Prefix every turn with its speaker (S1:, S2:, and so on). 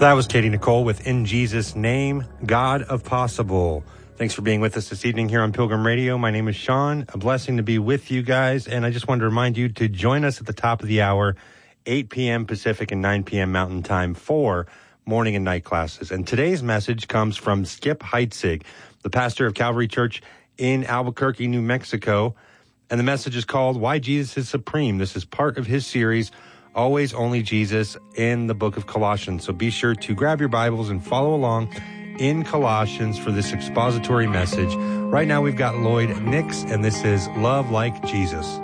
S1: That was Katie Nicole with In Jesus' Name, God of Possible. Thanks for being with us this evening here on Pilgrim Radio. My name is Sean. A blessing to be with you guys. And I just wanted to remind you to join us at the top of the hour, 8 p.m. Pacific and 9 p.m. Mountain Time for morning and night classes. And today's message comes from Skip Heitzig, the pastor of Calvary Church in Albuquerque, New Mexico. And the message is called Why Jesus is Supreme. This is part of his series, Always Only Jesus, in the book of Colossians. So be sure to grab your Bibles and follow along in Colossians for this expository message. Right now we've got Lloyd Nix, and this is Love Like Jesus.